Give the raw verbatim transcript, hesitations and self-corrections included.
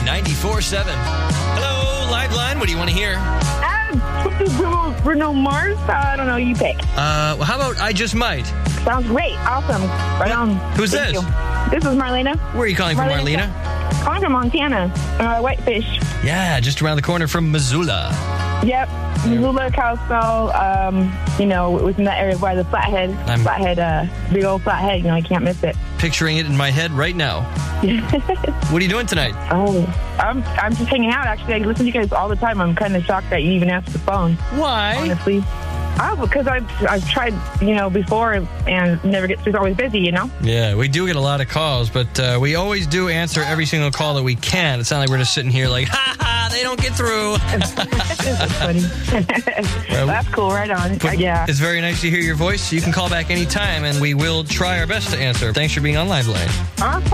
ninety-four point seven. Hello, Liveline. What do you want to hear? Uh, Bruno Mars. Uh, I don't know. You pick. Uh, well, how about I Just Might? Sounds great. Awesome. Right on. Who's Thank this? you. This is Marlena. Where are you calling Marlena. from, Marlena? Calling from Montana. Uh, Whitefish. Yeah, just around the corner from Missoula. Yep. Missoula, Kalispell, um, you know, within that area where the flathead, I'm- flathead, uh, big old flathead, you know, I can't miss it. Picturing it in my head right now. What are you doing tonight? Oh, I'm, I'm just hanging out, actually. I listen to you guys all the time. I'm kind of shocked that you even answered the phone. Why? Honestly. Oh, because I've, I've tried, you know, before and never get through. It's always busy, you know? Yeah, we do get a lot of calls, but uh, we always do answer every single call that we can. It's not like we're just sitting here like, ha ha, they don't get through. That's funny. Well, that's cool. Right on. But yeah. It's very nice to hear your voice. You can call back anytime, and we will try our best to answer. Thanks for being on Liveline. Awesome.